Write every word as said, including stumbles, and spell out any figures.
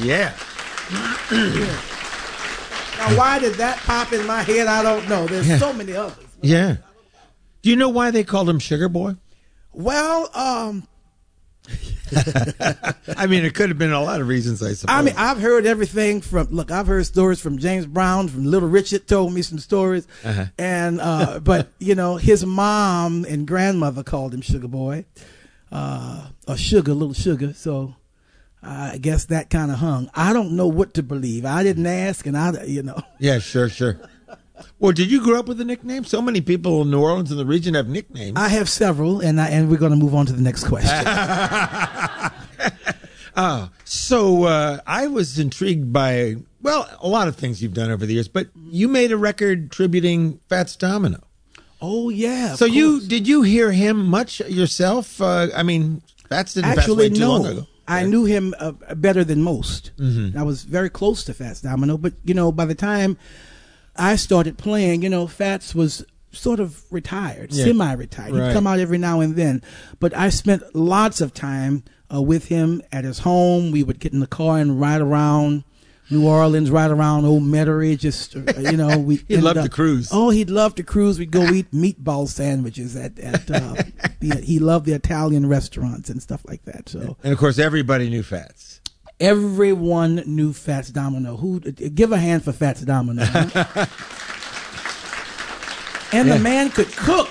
Yeah. Yeah. Now, why did that pop in my head? I don't know. There's Yeah. so many others. Yeah. Do you know why they called him Sugar Boy? Well, um, I mean, it could have been a lot of reasons, I suppose. I mean, I've heard everything from, look, I've heard stories from James Brown, from Little Richard told me some stories. Uh-huh. And, uh, but, you know, his mom and grandmother called him Sugar Boy, uh, or Sugar, Little Sugar. So I guess that kind of hung. I don't know what to believe. I didn't ask, and I, you know. Yeah, sure, sure. Well, did you grow up with a nickname? So many people in New Orleans and the region have nicknames. I have several, and I, and we're going to move on to the next question. Oh, so uh, I was intrigued by, well, a lot of things you've done over the years, but you made a record tributing Fats Domino. Oh, yeah. So you did you hear him much yourself? Uh, I mean, Fats didn't Actually, pass away too no. long ago. I knew him uh, better than most. Mm-hmm. I was very close to Fats Domino, but, you know, by the time I started playing, you know, Fats was sort of retired, Yeah. semi-retired. Right. He'd come out every now and then. But I spent lots of time uh, with him at his home. We would get in the car and ride around New Orleans, ride around Old Metairie, just, uh, you know. We He'd love to cruise. Oh, he'd love to cruise. We'd go eat meatball sandwiches at, at uh, the, he loved the Italian restaurants and stuff like that. So, And, of course, everybody knew Fats. everyone knew Fats Domino. Who give a hand for Fats Domino? Huh? And Yeah. the man could cook.